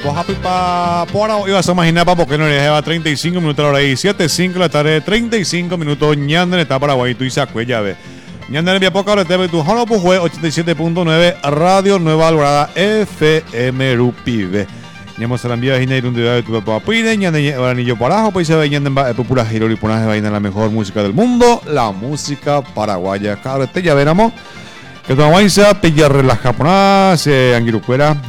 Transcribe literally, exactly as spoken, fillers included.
Coja pipa por ahora iba a imaginar para porque no le lleva treinta y cinco minutos a la hora y siete, cinco de la tarde, treinta y cinco minutos. Ñandere está Paraguay, tú y Sacuella, ve. Ñandere vía poca hora te ve tu Jano Pujue ochenta y siete punto nueve Radio Nueva Alborada F M Rupive. Ñamos a la envía de Gineiro un día de tu papá pide, Ñandere ahora ni yo parajo, pues se ve Ñandere pupura giro y ponaje vaina la mejor música del mundo, la música paraguaya. Cabrón, te ya veramos. Que tu aguanza, te ya relaja, ponas, anguirucuera.